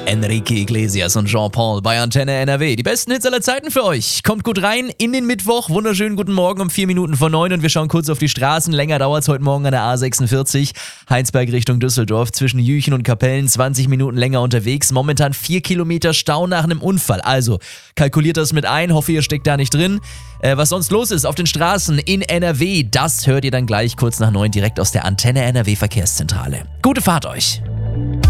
Enrique Iglesias und Jean Paul bei Antenne NRW. Die besten Hits aller Zeiten für euch. Kommt gut rein in den Mittwoch. Wunderschönen guten Morgen um 4 Minuten vor 9 und wir schauen kurz auf die Straßen. Länger dauert es heute Morgen an der A46. Heinsberg Richtung Düsseldorf zwischen Jüchen und Kapellen. 20 Minuten länger unterwegs. Momentan 4 Kilometer Stau nach einem Unfall. Also kalkuliert das mit ein. Hoffe, ihr steckt da nicht drin. Was sonst los ist auf den Straßen in NRW, das hört ihr dann gleich kurz nach 9 direkt aus der Antenne NRW Verkehrszentrale. Gute Fahrt euch!